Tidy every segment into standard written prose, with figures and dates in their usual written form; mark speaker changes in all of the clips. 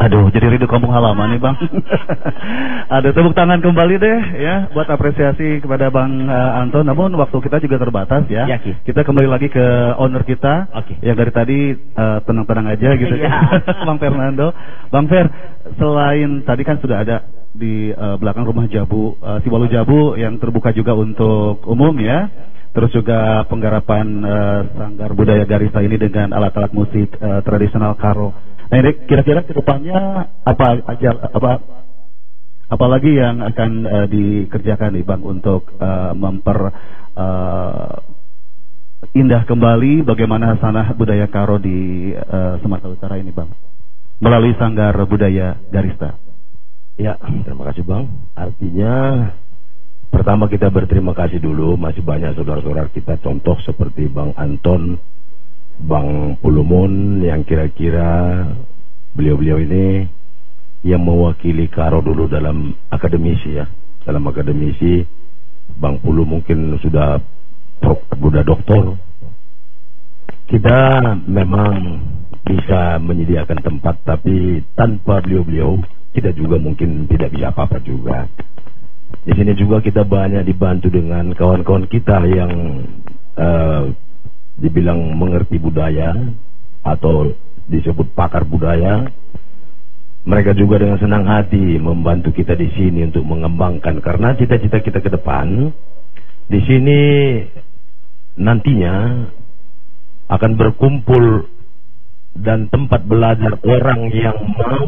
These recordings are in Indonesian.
Speaker 1: Aduh, jadi rindu kampung halaman nih Bang. Ada tepuk tangan kembali deh ya buat apresiasi kepada Bang Anton. Namun waktu kita juga terbatas ya. Kita kembali lagi ke owner kita yang dari tadi tenang-tenang aja gitu ya. Bang Fernando. Bang Fer, selain tadi kan sudah ada di belakang rumah Jabu, Siwalu Jabu yang terbuka juga untuk umum ya. Terus juga penggarapan Sanggar Budaya Garista ini dengan alat-alat musik tradisional karo. Nah ini kira-kira kedepannya apa lagi yang akan dikerjakan nih Bang untuk indah kembali bagaimana sanah budaya karo di Sumatera Utara ini Bang melalui Sanggar Budaya Garista.
Speaker 2: Ya, terima kasih Bang. Artinya pertama kita berterima kasih dulu, masih banyak saudara-saudara kita contoh seperti Bang Anton, Bang Pulumun yang kira-kira beliau-beliau ini yang mewakili karo dulu dalam akademisi ya. Dalam akademisi Bang Pulu mungkin sudah doktor. Kita memang bisa menyediakan tempat, tapi tanpa beliau-beliau kita juga mungkin tidak bisa apa-apa juga. Di sini juga kita banyak dibantu dengan kawan-kawan kita yang dibilang mengerti budaya atau disebut pakar budaya. Mereka juga dengan senang hati membantu kita di sini untuk mengembangkan, karena cita-cita kita ke depan di sini nantinya akan berkumpul dan tempat belajar orang yang mau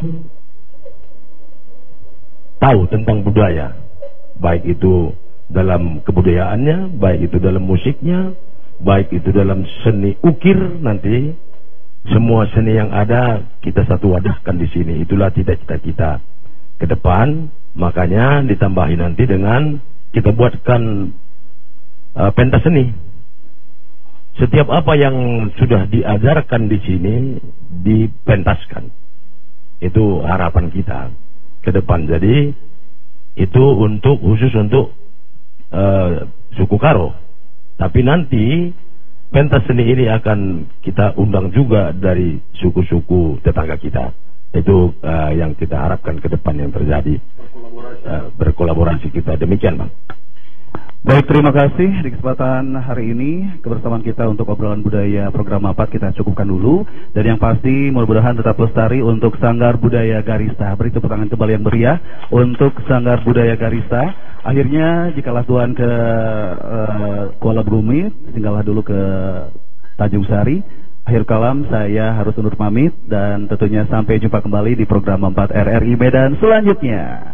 Speaker 2: tahu tentang budaya, baik itu dalam kebudayaannya, baik itu dalam musiknya, baik itu dalam seni ukir. Nanti semua seni yang ada kita satu wadahkan di sini. Itulah cita-cita kita ke depan. Makanya ditambahi nanti dengan kita buatkan pentas seni. Setiap apa yang sudah diajarkan di sini dipentaskan. Itu harapan kita ke depan. Jadi itu khusus untuk suku Karo. Tapi nanti pentas seni ini akan kita undang juga dari suku-suku tetangga kita. Itu yang kita harapkan ke depan yang terjadi. Berkolaborasi kita. Demikian Bang.
Speaker 1: Baik, terima kasih di kesempatan hari ini kebersamaan kita untuk obrolan budaya program 4 kita cukupkan dulu. Dan yang pasti mudah-mudahan tetap lestari untuk Sanggar Budaya Garista. Beri tepuk tangan kembali yang meriah untuk Sanggar Budaya Garista. Akhirnya jikalau Tuhan ke Kuala Brumi, tinggallah dulu ke Tanjung Sari. Akhir kalam saya harus undur pamit dan tentunya sampai jumpa kembali di program 4 RRI Medan selanjutnya.